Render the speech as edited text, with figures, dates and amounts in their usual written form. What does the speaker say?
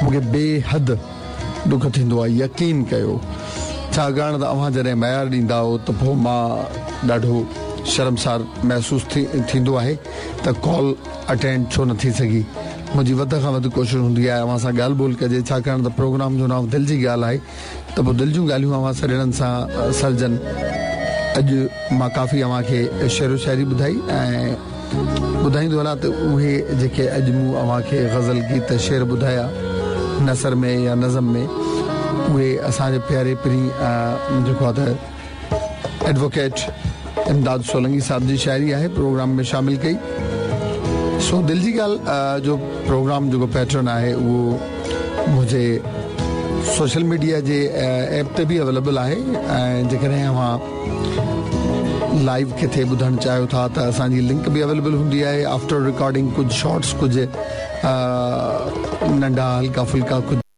मूंखे बेहद दुख थींदो आहे। यकीन कयो, छाकाणि त अव्हां जॾहिं मयार ॾींदा हो त पोइ मां ॾाढो शर्मसार महसूस थींदो आहे त कॉल अटेंड छो न थी सघी। मुंहिंजी वध खां वधि कोशिशि हूंदी आहे अव्हां सां ॻाल्हि ॿोल कजे, छाकाणि त प्रोग्राम जो नाम दिलि जी ॻाल्हि आहे त पोइ दिलि जूं ॻाल्हियूं अव्हां सॼणनि सां सर्जन। अॼु मां काफ़ी अव्हांखे शेरो शाइरी ॿुधाई ऐं ॿुधाईंदो हलां त उहे जेके अॼु मूं अव्हांखे ग़ज़ल गीत शेर ॿुधाया नसर में या नज़म में, उहे असांजे प्यारे पीरी जेको आहे त एडवोकेट इमदाद सोलंगी साहब जी शाइरी आहे, प्रोग्राम में शामिल कई। सो दिलि जी ॻाल्हि जो प्रोग्राम जेको पैटर्न आहे उहो मुंहिंजे सोशल मीडिया जे ऐप ते बि अवेलेबल आहे ऐं जेकॾहिं अव्हां लाइव किथे ॿुधणु चाहियो था त असांजी लिंक बि अवेलेबल हूंदी आहे। आफ्टर रिकॉर्डिंग कुझु शॉर्ट्स, कुझु नंढा हल्का फुल्का कुझु